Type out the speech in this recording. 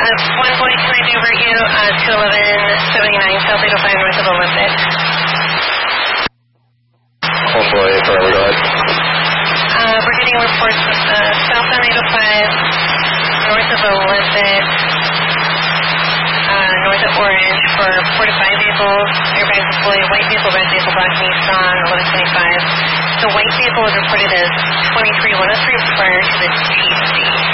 boy, can I divert you to 1179 South 805 north of Olympic? Oh boy, forever, go ahead. We're getting reports southbound 805 north of Olympic, north of Orange for 4 to 5 vehicles. Airbags deployed, white vehicle, red vehicle, black Nissan, 1125. The white vehicle was reported as 23103 prior to the TC.